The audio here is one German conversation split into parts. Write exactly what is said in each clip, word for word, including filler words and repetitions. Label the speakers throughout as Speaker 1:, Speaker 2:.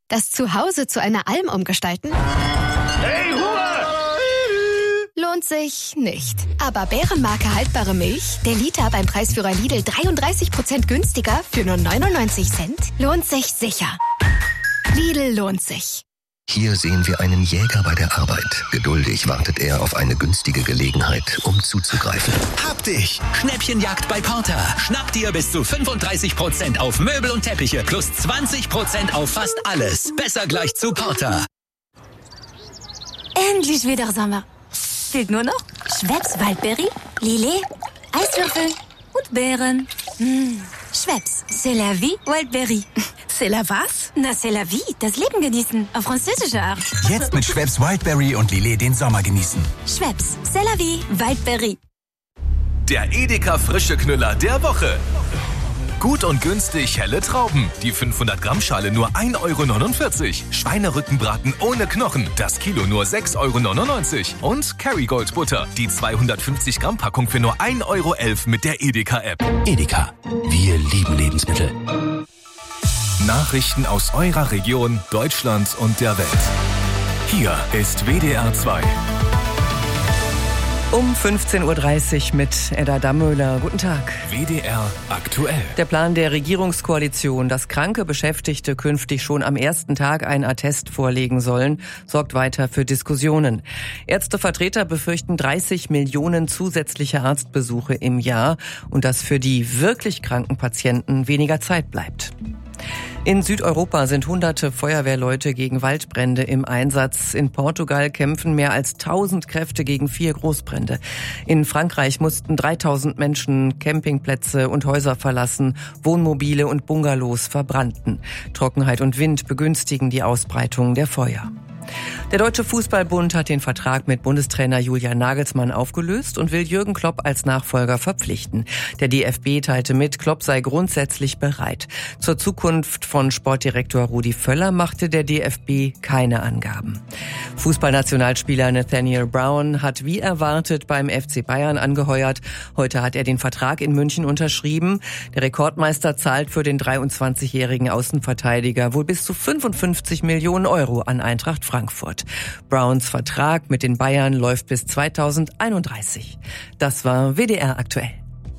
Speaker 1: Das Zuhause zu einer Alm umgestalten?
Speaker 2: Hey, Ruhe!
Speaker 1: Lohnt sich nicht. Aber Bärenmarke haltbare Milch, der Liter beim Preisführer Lidl dreiunddreißig Prozent günstiger für nur neunundneunzig Cent, lohnt sich sicher. Lidl lohnt sich.
Speaker 3: Hier sehen wir einen Jäger bei der Arbeit. Geduldig wartet er auf eine günstige Gelegenheit, um zuzugreifen.
Speaker 4: Hab dich! Schnäppchenjagd bei Porter. Schnapp dir bis zu fünfunddreißig Prozent auf Möbel und Teppiche plus zwanzig Prozent auf fast alles. Besser gleich zu Porter.
Speaker 5: Endlich wieder Sommer. Fehlt nur noch Schweppes Waldbeere, Lillet, Eiswürfel und Beeren. Mmh. Schweppes, c'est la vie, Wildberry.
Speaker 6: C'est la was?
Speaker 5: Na, c'est la vie, das Leben genießen, auf französische Art.
Speaker 7: Jetzt mit Schweppes Wildberry und Lillet den Sommer genießen.
Speaker 5: Schweppes, c'est la vie, Wildberry.
Speaker 8: Der Edeka frische Knüller der Woche. Gut und günstig helle Trauben. Die fünfhundert Gramm Schale nur ein Euro neunundvierzig. Schweinerückenbraten ohne Knochen. Das Kilo nur sechs Euro neunundneunzig. Und Kerrygold Butter. Die zweihundertfünfzig Gramm Packung für nur ein Euro elf mit der Edeka-App.
Speaker 7: Edeka. Wir lieben Lebensmittel.
Speaker 8: Nachrichten aus eurer Region, Deutschland und der Welt. Hier ist W D R zwei.
Speaker 9: Um fünfzehn Uhr dreißig mit Edda Dammöhler. Guten Tag.
Speaker 8: W D R aktuell.
Speaker 9: Der Plan der Regierungskoalition, dass kranke Beschäftigte künftig schon am ersten Tag einen Attest vorlegen sollen, sorgt weiter für Diskussionen. Ärztevertreter befürchten dreißig Millionen zusätzliche Arztbesuche im Jahr und dass für die wirklich kranken Patienten weniger Zeit bleibt. In Südeuropa sind hunderte Feuerwehrleute gegen Waldbrände im Einsatz. In Portugal kämpfen mehr als tausend Kräfte gegen vier Großbrände. In Frankreich mussten dreitausend Menschen Campingplätze und Häuser verlassen. Wohnmobile und Bungalows verbrannten. Trockenheit und Wind begünstigen die Ausbreitung der Feuer. Der Deutsche Fußballbund hat den Vertrag mit Bundestrainer Julian Nagelsmann aufgelöst und will Jürgen Klopp als Nachfolger verpflichten. Der D F B teilte mit, Klopp sei grundsätzlich bereit. Zur Zukunft von Sportdirektor Rudi Völler machte der D F B keine Angaben. Fußballnationalspieler Nathaniel Brown hat wie erwartet beim F C Bayern angeheuert. Heute hat er den Vertrag in München unterschrieben. Der Rekordmeister zahlt für den dreiundzwanzigjährigen Außenverteidiger wohl bis zu fünfundfünfzig Millionen Euro an Eintracht Frankfurt. Browns Vertrag mit den Bayern läuft bis zweitausendeinunddreißig. Das war W D R aktuell.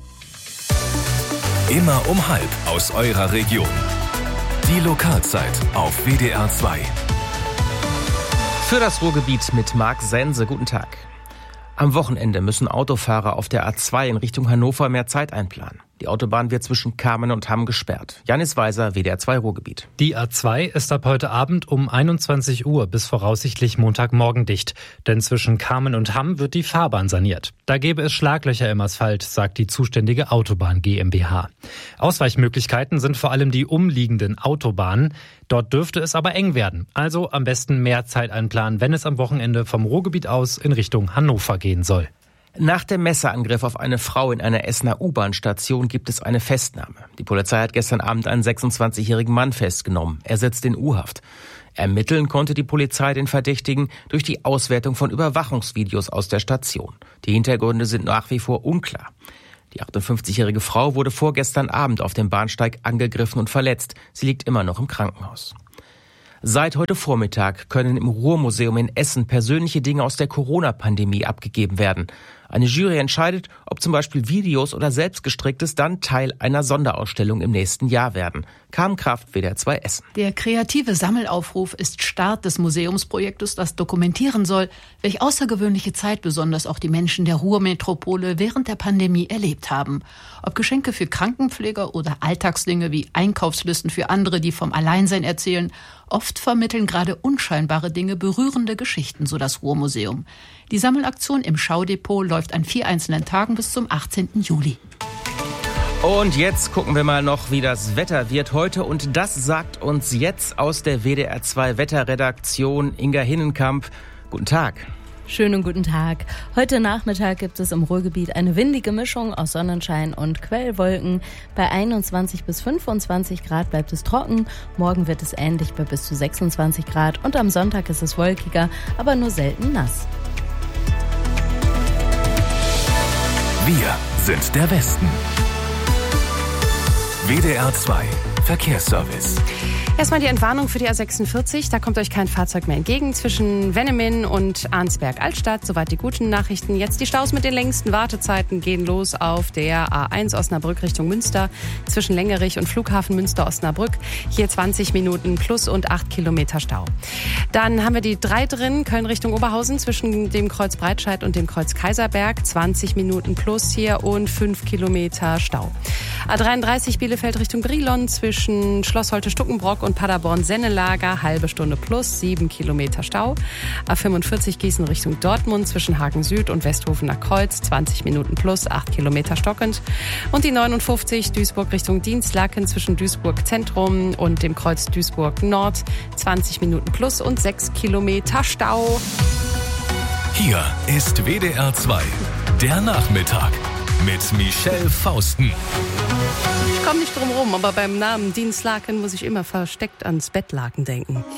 Speaker 8: Immer um halb aus eurer Region. Die Lokalzeit auf W D R zwei.
Speaker 10: Für das Ruhrgebiet mit Marc Sense. Guten Tag. Am Wochenende müssen Autofahrer auf der A zwei in Richtung Hannover mehr Zeit einplanen. Die Autobahn wird zwischen Kamen und Hamm gesperrt. Janis Weiser, W D R zwei Ruhrgebiet.
Speaker 11: Die A zwei ist ab heute Abend um einundzwanzig Uhr bis voraussichtlich Montagmorgen dicht. Denn zwischen Kamen und Hamm wird die Fahrbahn saniert. Da gäbe es Schlaglöcher im Asphalt, sagt die zuständige Autobahn GmbH. Ausweichmöglichkeiten sind vor allem die umliegenden Autobahnen. Dort dürfte es aber eng werden. Also am besten mehr Zeit einplanen, wenn es am Wochenende vom Ruhrgebiet aus in Richtung Hannover gehen soll.
Speaker 10: Nach dem Messerangriff auf eine Frau in einer Essener U-Bahn-Station gibt es eine Festnahme. Die Polizei hat gestern Abend einen sechsundzwanzigjährigen Mann festgenommen. Er sitzt in U-Haft. Ermitteln konnte die Polizei den Verdächtigen durch die Auswertung von Überwachungsvideos aus der Station. Die Hintergründe sind nach wie vor unklar. Die achtundfünfzigjährige Frau wurde vorgestern Abend auf dem Bahnsteig angegriffen und verletzt. Sie liegt immer noch im Krankenhaus. Seit heute Vormittag können im Ruhrmuseum in Essen persönliche Dinge aus der Corona-Pandemie abgegeben werden. Eine Jury entscheidet, ob zum Beispiel Videos oder Selbstgestricktes dann Teil einer Sonderausstellung im nächsten Jahr werden. Carmen Kraft, W D R zwei Essen.
Speaker 12: Der kreative Sammelaufruf ist Start des Museumsprojektes, das dokumentieren soll, welch außergewöhnliche Zeit besonders auch die Menschen der Ruhrmetropole während der Pandemie erlebt haben. Ob Geschenke für Krankenpfleger oder Alltagsdinge wie Einkaufslisten für andere, die vom Alleinsein erzählen, oft vermitteln gerade unscheinbare Dinge berührende Geschichten, so das Ruhrmuseum. Die Sammelaktion im Schaudepot läuft an vier einzelnen Tagen bis zum achtzehnten Juli.
Speaker 10: Und jetzt gucken wir mal noch, wie das Wetter wird heute. Und das sagt uns jetzt aus der W D R zwei Wetterredaktion Inga Hinnenkamp. Guten Tag.
Speaker 13: Schönen guten Tag. Heute Nachmittag gibt es im Ruhrgebiet eine windige Mischung aus Sonnenschein und Quellwolken. Bei einundzwanzig bis fünfundzwanzig Grad bleibt es trocken. Morgen wird es ähnlich bei bis zu sechsundzwanzig Grad. Und am Sonntag ist es wolkiger, aber nur selten nass.
Speaker 8: Wir sind der Westen. W D R zwei Verkehrsservice.
Speaker 6: Erstmal die Entwarnung für die A sechsundvierzig. Da kommt euch kein Fahrzeug mehr entgegen zwischen Wennemin und Arnsberg-Altstadt. Soweit die guten Nachrichten. Jetzt die Staus mit den längsten Wartezeiten gehen los auf der A eins Osnabrück Richtung Münster zwischen Längerich und Flughafen Münster-Osnabrück. Hier zwanzig Minuten plus und acht Kilometer Stau. Dann haben wir die drei drin, Köln Richtung Oberhausen zwischen dem Kreuz Breitscheid und dem Kreuz Kaiserberg. zwanzig Minuten plus hier und fünf Kilometer Stau. A dreiunddreißig Bielefeld Richtung Brilon zwischen Schloss Holte-Stuckenbrock und Paderborn-Sennelager, halbe Stunde plus, sieben Kilometer Stau. A fünfundvierzig Gießen Richtung Dortmund zwischen Hagen Süd und Westhofener Kreuz, zwanzig Minuten plus, acht Kilometer stockend. Und die neunundfünfzig Duisburg Richtung Dienstlaken zwischen Duisburg Zentrum und dem Kreuz Duisburg Nord, zwanzig Minuten plus und sechs Kilometer Stau.
Speaker 8: Hier ist W D R zwei, der Nachmittag mit Michelle Fausten.
Speaker 6: Ich komme nicht drum rum, aber beim Namen Dienstlaken muss ich immer versteckt ans Bettlaken denken.